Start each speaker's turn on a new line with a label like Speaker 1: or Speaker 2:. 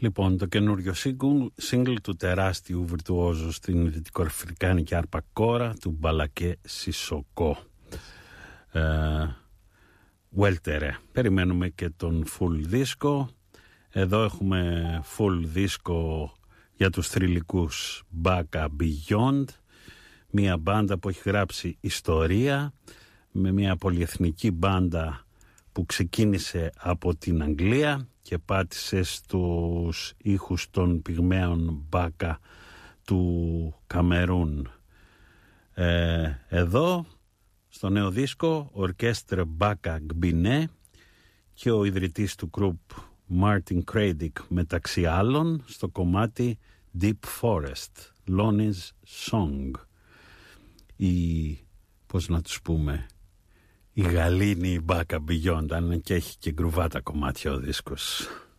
Speaker 1: Λοιπόν, το καινούριο single του τεράστιου βιρτουόζου στην δυτικοαφρικάνικη άρπα κόρα του Μπαλακέ Σισοκό. Weltere. Περιμένουμε και τον full δίσκο. Εδώ έχουμε full δίσκο για τους θρυλικούς Baka Beyond, μια μπάντα που έχει γράψει ιστορία, με μια πολυεθνική μπάντα που ξεκίνησε από την Αγγλία και πάτησε στους ήχους των πυγμαίων Μπάκα του Καμερούν. Εδώ στο νέο δίσκο Ορκέστρε Μπάκα Γκμπινέ και ο ιδρυτής του group Martin Kredic μεταξύ άλλων στο κομμάτι Deep Forest, Lonnie's Song. Πώς να τους πούμε, η γαλήνη Baka Beyond, αν και έχει και γκρουβάτα κομμάτια ο δίσκος.